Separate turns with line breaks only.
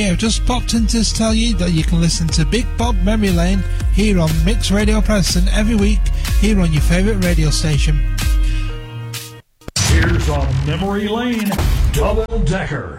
I've just popped in to tell you that you can listen to Big Bob Memory Lane here on Mix Radio Preston every week here on your favourite radio station.
Here's on Memory Lane, Double Decker.